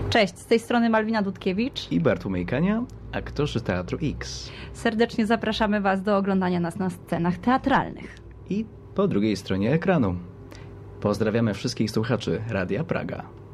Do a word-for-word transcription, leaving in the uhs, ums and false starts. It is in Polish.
Cześć, z tej strony Malwina Dudkiewicz i Bartłomiej Kania, aktorzy Teatru X. Serdecznie zapraszamy Was do oglądania nas na scenach teatralnych. I po drugiej stronie ekranu. Pozdrawiamy wszystkich słuchaczy Radia Praga.